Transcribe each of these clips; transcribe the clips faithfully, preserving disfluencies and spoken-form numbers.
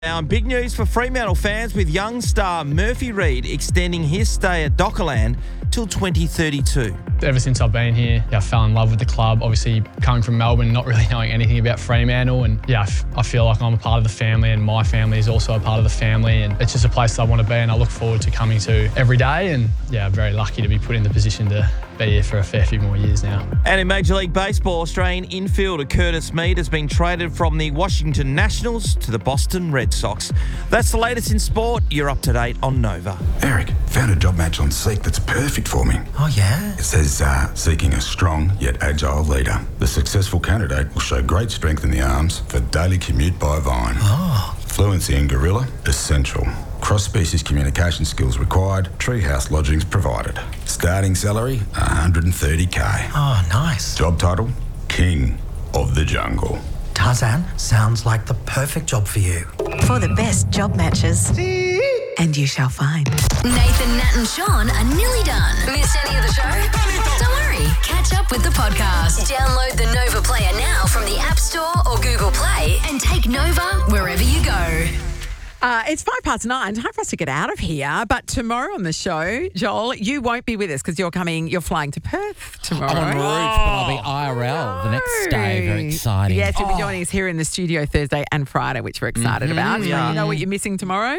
Now, big news for Fremantle fans with young star Murphy Reid extending his stay at Dockland till twenty thirty-two. Ever since I've been here, yeah, I fell in love with the club. Obviously, coming from Melbourne, not really knowing anything about Fremantle. And yeah, I, f- I feel like I'm a part of the family and my family is also a part of the family. And it's just a place I want to be and I look forward to coming to every day. And yeah, I'm very lucky to be put in the position to be here for a fair few more years now. And in Major League Baseball, Australian infielder Curtis Mead has been traded from the Washington Nationals to the Boston Red Sox. That's the latest in sport. You're up to date on Nova. Eric, found a job match on Seek that's perfect for me. Oh, yeah? It says, uh, seeking a strong yet agile leader. The successful candidate will show great strength in the arms for daily commute by Vine. Oh. Fluency in Gorilla, essential. Cross-species communication skills required. Treehouse lodgings provided. Starting salary, one hundred thirty K. Oh, nice. Job title, King of the Jungle. Tarzan, sounds like the perfect job for you. For the best job matches. And you shall find. Nathan, Nat and Sean are nearly done. Missed any of the show? Don't worry. Catch up with the podcast. Download the Nova Player now from the App Store or Google Play and take Nova wherever you go. Uh, it's five past nine. Time for us to get out of here. But tomorrow on the show, Joel, you won't be with us because you're coming, you're flying to Perth tomorrow. I'm en route, but I'll be I R L the next day. Very exciting. Yes, you'll oh. be joining us here in the studio Thursday and Friday, which we're excited Mm-hmm. about. Yeah. You know what you're missing tomorrow?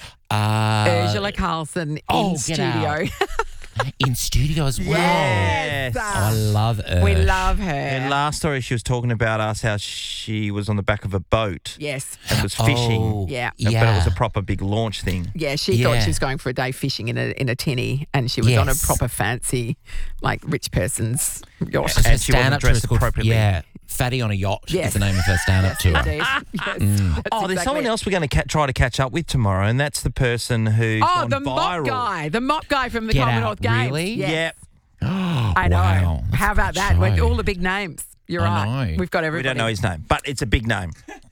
Uh, Ursula Carlson oh, in get studio. in studio as well. Yes. Oh, I love her. We love her. And last story, she was talking about us, how she was on the back of a boat Yes. and was fishing. Oh, Yeah. yeah. But it was a proper big launch thing. Yeah, she Yeah. thought she was going for a day fishing in a in a tinny, and she was on a Yes. proper fancy, like rich person's yacht. Her And she wasn't stand-up tour is dressed called- appropriately. Yeah, Fatty on a Yacht Yes. is the name of her stand-up tour. Indeed. Yes, Oh, that's there's exactly someone it. else we're going to ca- try to catch up with tomorrow, and that's the person who's Oh, gone the viral. mop guy, the mop guy from the Get Commonwealth out, Games. really? Yes. Yep. I know. Wow, that's How a about good that? We're show. all the big names. You're I right. know. We've got We everybody. don't know his name, but it's a big name.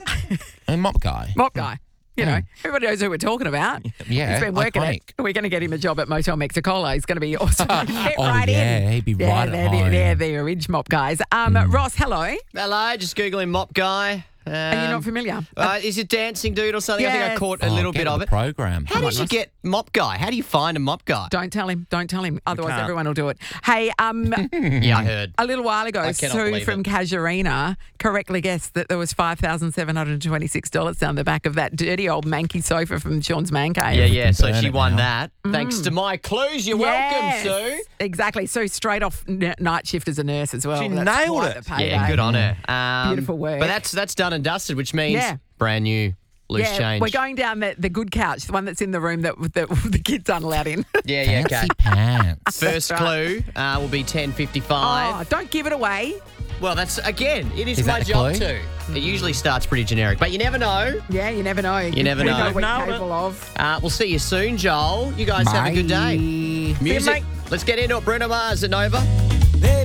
A mop guy. Mop guy. You know, everybody knows who we're talking about. Yeah, He's been working iconic. it. We're going to get him a job at Motel Mexicola. He's going to be awesome. Get Oh, right yeah, in. he'd be yeah, right at they're, the- home. they're the Ridge mop guys. Um, Ross, hello. Hello, just Googling mop guy. Um, Are you not familiar? Uh, is it dancing dude or something? I think I Yes. caught a Oh, little get bit on of the it. program. How did you get mop guy? How do you find a mop guy? Don't tell him. Don't tell him. Otherwise, can't. everyone will do it. Hey, um, Yeah, I heard. a little while ago, I cannot Sue believe from it. Casuarina correctly guessed that there was five thousand seven hundred twenty-six dollars down the back of that dirty old manky sofa from Sean's Man Cave. Yeah, yeah. So burn she it won now. that. Thanks to my clues. You're Yes, welcome, Sue. Exactly. So straight off n- night shift as a nurse as well. She That's nailed quite it. the payday. Yeah, good on her. Um, Beautiful work. But that's that's done and dusted, which means Yeah. brand new, loose Yeah, change. we're going down the, the good couch, the one that's in the room that, that the kids aren't allowed in. Yeah, yeah, okay. Fancy pants. First right. clue uh, will be ten fifty-five. Oh, don't give it away. Well, that's, again, it is, Is my that the job clue? too. It usually starts pretty generic, but you never know. Yeah, you never know. You never We know. what we're Nailed it. capable of. Uh, we'll see you soon, Joel. You guys have a good day. Bye. Music. mate. Let's get into it. Bruno Mars at Nova.